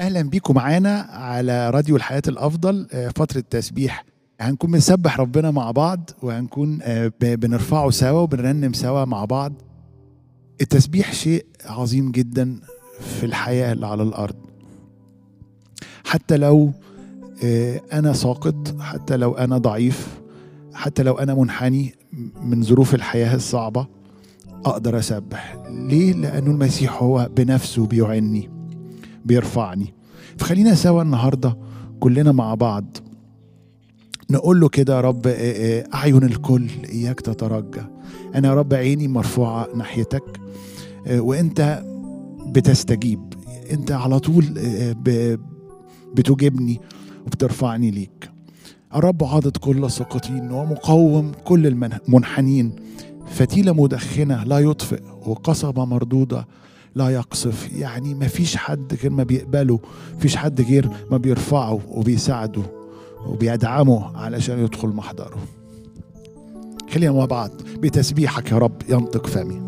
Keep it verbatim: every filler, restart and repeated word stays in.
اهلا بيكم معانا على راديو الحياة الافضل. فترة تسبيح هنكون بنسبح ربنا مع بعض، وهنكون بنرفعه سوا وبنرنم سوا مع بعض. التسبيح شيء عظيم جدا في الحياة اللي على الارض. حتى لو انا ساقط، حتى لو انا ضعيف، حتى لو انا منحني من ظروف الحياة الصعبة، اقدر اسبح. ليه؟ لانه المسيح هو بنفسه بيعني، بيرفعني. فخلينا سوا النهاردة كلنا مع بعض نقول له كده: يا رب أعين الكل إياك تترجى. أنا يا رب عيني مرفوعة ناحيتك، وأنت بتستجيب، أنت على طول بتجيبني وبترفعني ليك. الرب عاضد كل الساقطين ومقوم كل المنحنين، فتيلة مدخنة لا يطفئ وقصبة مردودة لا يقصف. يعني ما فيش حد غير ما بيقبله، فيش حد غير ما بيرفعه وبيساعده وبيدعمه علشان يدخل محضره. خلينا مع بعض بتسبيحك يا رب ينطق فمي.